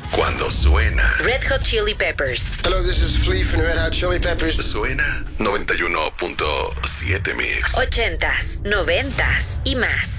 Cuando suena. Red Hot Chili Peppers. Hello, this is Flea from Red Hot Chili Peppers. Suena 91.7 Mix. 80s, 90s y más.